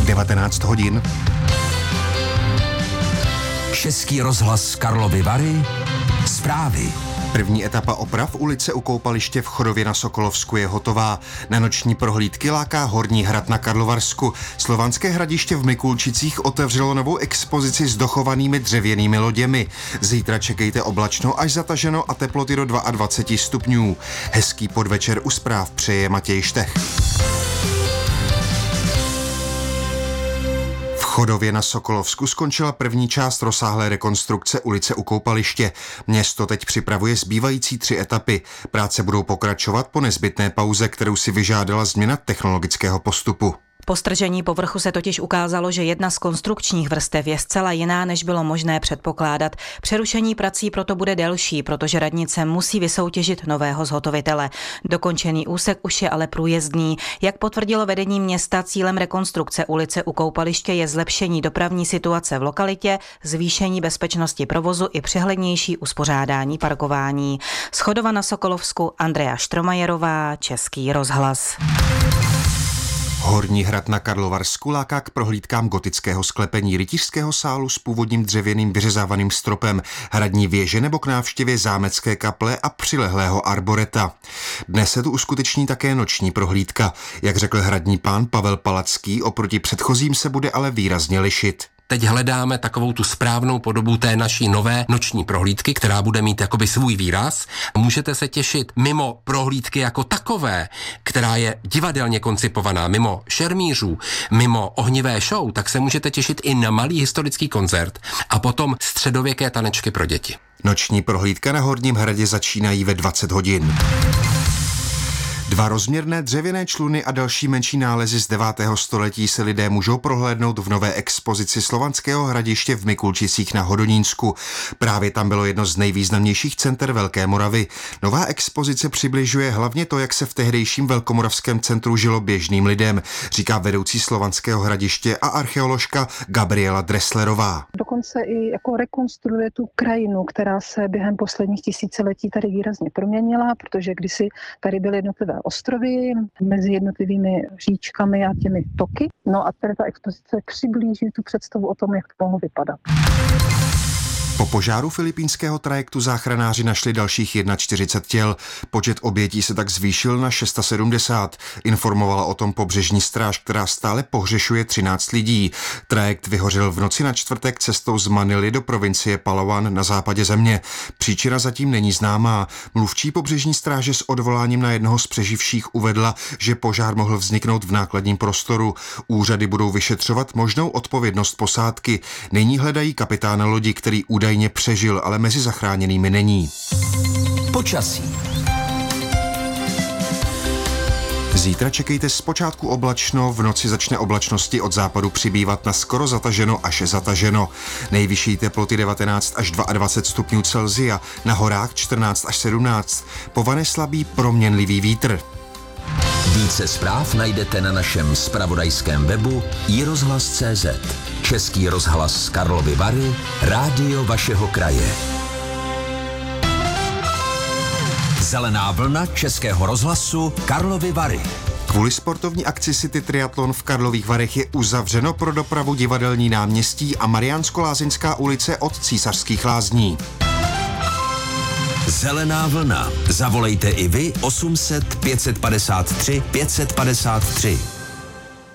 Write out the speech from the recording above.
19 hodin. Český rozhlas Karlovy Vary. Zprávy. První etapa oprav ulice u Koupaliště v Chodově na Sokolovsku je hotová. Na noční prohlídky láká Horní hrad na Karlovarsku. Slovanské hradiště v Mikulčicích otevřelo novou expozici s dochovanými dřevěnými loděmi. Zítra čekejte oblačno až zataženo a teploty do 22 stupňů. Hezký podvečer u zpráv přeje Matěj Štech. V Chodově na Sokolovsku skončila první část rozsáhlé rekonstrukce ulice u Koupaliště. Město teď připravuje zbývající 3 etapy. Práce budou pokračovat po nezbytné pauze, kterou si vyžádala změna technologického postupu. Po stržení povrchu se totiž ukázalo, že jedna z konstrukčních vrstev je zcela jiná, než bylo možné předpokládat. Přerušení prací proto bude delší, protože radnice musí vysoutěžit nového zhotovitele. Dokončený úsek už je ale průjezdný. Jak potvrdilo vedení města, cílem rekonstrukce ulice u Koupaliště je zlepšení dopravní situace v lokalitě, zvýšení bezpečnosti provozu i přehlednější uspořádání parkování. Z Chodova na Sokolovsku Andrea Štromajerová, Český rozhlas. Horní hrad na Karlovarsku láká k prohlídkám gotického sklepení, rytířského sálu s původním dřevěným vyřezávaným stropem, hradní věže nebo k návštěvě zámecké kaple a přilehlého arboreta. Dnes se tu uskuteční také noční prohlídka. Jak řekl hradní pán Pavel Palacký, oproti předchozím se bude ale výrazně lišit. Teď hledáme takovou tu správnou podobu té naší nové noční prohlídky, která bude mít jakoby svůj výraz. Můžete se těšit mimo prohlídky jako takové, která je divadelně koncipovaná, mimo šermířů, mimo ohnivé show, tak se můžete těšit i na malý historický koncert a potom středověké tanečky pro děti. Noční prohlídka na Horním hradě začínají ve 20 hodin. 2 rozměrné dřevěné čluny a další menší nálezy z 9. století se lidé můžou prohlédnout v nové expozici Slovanského hradiště v Mikulčicích na Hodonínsku. Právě tam bylo jedno z nejvýznamnějších center Velké Moravy. Nová expozice přibližuje hlavně to, jak se v tehdejším velkomoravském centru žilo běžným lidem, říká vedoucí Slovanského hradiště a archeoložka Gabriela Dresslerová. Dokonce i jako rekonstruuje tu krajinu, která se během posledních tisíciletí tady výrazně proměnila, protože kdysi tady byly jednotlivé ostrovy mezi jednotlivými říčkami a těmi toky. No a tady ta expozice přiblíží tu představu o tom, jak to mohlo vypadat. Po požáru filipínského trajektu záchranáři našli dalších 41 těl. Počet obětí se tak zvýšil na 670. Informovala o tom pobřežní stráž, která stále pohřešuje 13 lidí. Trajekt vyhořel v noci na čtvrtek cestou z Manily do provincie Palawan na západě země. Příčina zatím není známá. Mluvčí pobřežní stráže s odvoláním na jednoho z přeživších uvedla, že požár mohl vzniknout v nákladním prostoru. Úřady budou vyšetřovat možnou odpovědnost posádky. Nyní hledají kapitána lodi, který údajně přežil, ale mezi zachráněnými není. Počasí. Zítra čekejte zpočátku oblačno, v noci začne oblačnosti od západu přibývat na skoro zataženo až zataženo. Nejvyšší teploty 19 až 22 stupňů Celsia, na horách 14 až 17. Povane slabý proměnlivý vítr. Více zpráv najdete na našem zpravodajském webu iRozhlas.cz. Český rozhlas Karlovy Vary, rádio vašeho kraje. Zelená vlna Českého rozhlasu Karlovy Vary. Kvůli sportovní akci City Triathlon v Karlových Varech je uzavřeno pro dopravu Divadelní náměstí a Mariánsko-Lázeňská ulice od Císařských lázní. Zelená vlna. Zavolejte i vy 800 553 553.